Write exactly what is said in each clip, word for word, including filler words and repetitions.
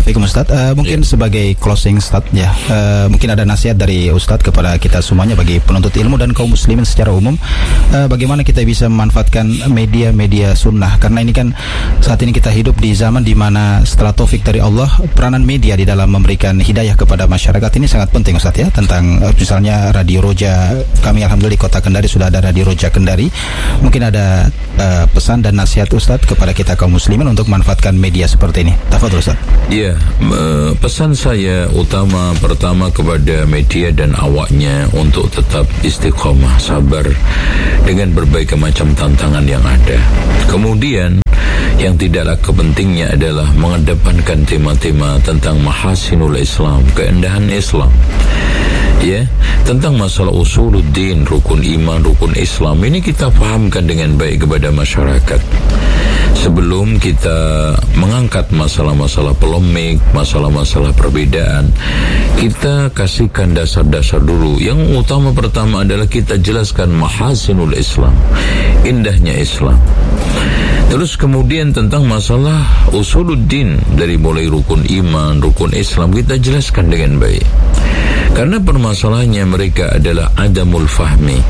fiikum Ustaz. Uh, mungkin yeah. sebagai closing Ustaz ya, uh, mungkin ada nasihat dari Ustaz kepada kita semuanya bagi penuntut ilmu dan kaum muslimin secara umum, uh, bagaimana kita bisa memanfaatkan media-media sunnah, karena ini kan saat ini kita hidup di zaman di mana setelah taufik dari Allah, peranan media di dalam memberikan hidayah kepada masyarakat ini sangat penting Ustaz ya. Tentang uh, misalnya Radio Roja, kami alhamdulillah di Kota Kendari sudah ada Radio Roja Kendari. Mungkin ada uh, pesan dan nasihat Ustaz kepada kita kaum muslimin untuk memanfaatkan media seperti ini. Tafadhol Ustaz. Ya, uh, pesan saya utama pertama kepada media dan awaknya untuk tetap istiqomah, sabar dengan berbagai macam tantangan yang ada. Kemudian yang tidaklah kepentingnya adalah mengedepankan tema-tema tentang mahasinul Islam, keindahan Islam. Ya, tentang masalah usuluddin, rukun iman, rukun Islam, ini kita fahamkan dengan baik kepada masyarakat. Sebelum kita mengangkat masalah-masalah polemik, masalah-masalah perbedaan, kita kasihkan dasar-dasar dulu. Yang utama pertama adalah kita jelaskan mahasinul Islam, indahnya Islam. Terus kemudian tentang masalah usuluddin, dari mulai rukun iman, rukun Islam, kita jelaskan dengan baik. Karena permasalahannya mereka adalah adamul fahmi,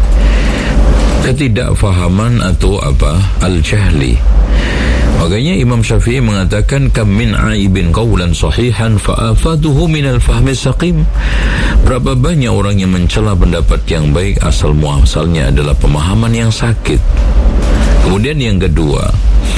ketidakfahaman atau apa, al-jahli. Makanya Imam Syafi'i mengatakan kam min aibin qawlan sahihan fa'afaduhu minal fahmi saqim. Berapa banyak orang yang mencela pendapat yang baik, asal muasalnya adalah pemahaman yang sakit. Kemudian yang kedua,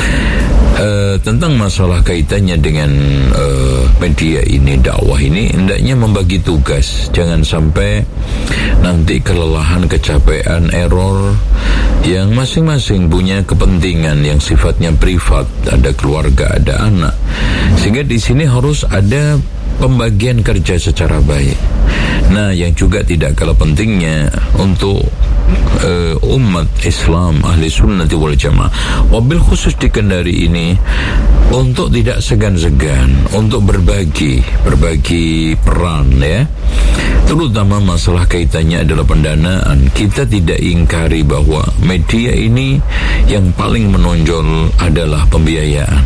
Uh, tentang masalah kaitannya dengan uh, media ini, dakwah ini, hendaknya membagi tugas. Jangan sampai nanti kelelahan, kecapean, error, yang masing-masing punya kepentingan yang sifatnya privat, ada keluarga, ada anak, sehingga di sini harus ada pembagian kerja secara baik. Nah, yang juga tidak kalah pentingnya untuk uh, umat Islam ahli sunnati wal jamaah, wabil khusus di Kendari ini, untuk tidak segan-segan untuk berbagi berbagi peran ya, terutama masalah kaitannya adalah pendanaan. Kita tidak ingkari bahwa media ini yang paling menonjol adalah pembiayaan.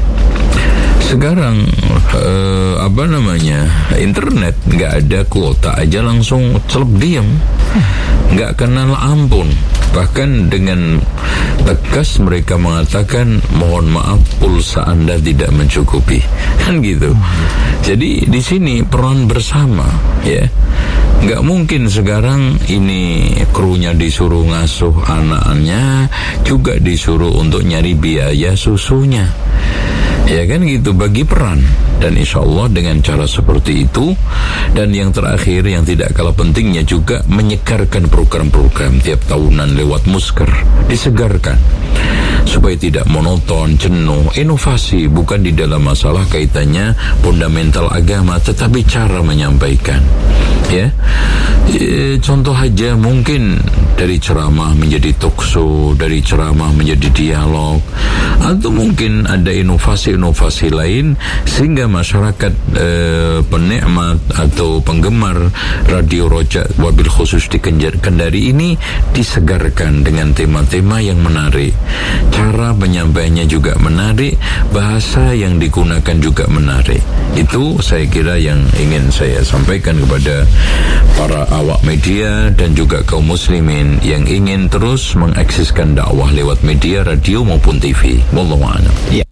Sekarang uh, apa namanya, internet nggak ada kuota aja langsung celep diam, nggak kenal ampun. Bahkan dengan tegas mereka mengatakan mohon maaf pulsa Anda tidak mencukupi, kan gitu. Jadi di sini peran bersama ya. Nggak mungkin sekarang ini krunya disuruh ngasuh anaknya, juga disuruh untuk nyari biaya susunya. Ya kan gitu, bagi peran. Dan insya Allah dengan cara seperti itu. Dan yang terakhir yang tidak kalah pentingnya juga menyegarkan program-program tiap tahunan lewat Musker, disegarkan supaya tidak monoton, jenuh. Inovasi bukan di dalam masalah kaitannya fundamental agama, tetapi cara menyampaikan ya. E, contoh aja mungkin dari ceramah menjadi talkshow, dari ceramah menjadi dialog, atau mungkin ada inovasi-inovasi lain sehingga masyarakat e, penikmat atau penggemar Radio Roja wabil khusus di Kendari ini disegarkan dengan tema-tema yang menarik, cara penyampaiannya juga menarik, bahasa yang digunakan juga menarik. Itu saya kira yang ingin saya sampaikan kepada para awak media dan juga kaum muslimin yang ingin terus mengeksiskan dakwah lewat media, radio maupun T V. Wallahu a'lam. Ya.